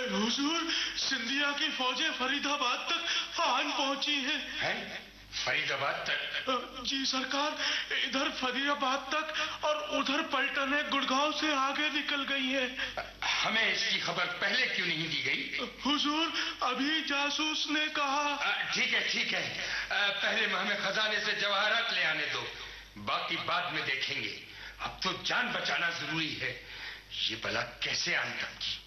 हुजूर, सिंधिया की फौजें फरीदाबाद तक आन पहुंची हैं। फरीदाबाद तक? जी सरकार, इधर फरीदाबाद तक और उधर पलटने गुड़गांव से आगे निकल गई है। हमें इसकी खबर पहले क्यों नहीं दी गई? हुजूर, अभी जासूस ने कहा। ठीक है, पहले हमें खजाने से जवाहरात ले आने दो, बाकी बाद में देखेंगे। अब तो जान बचाना जरूरी है। ये बला कैसे आन तक की?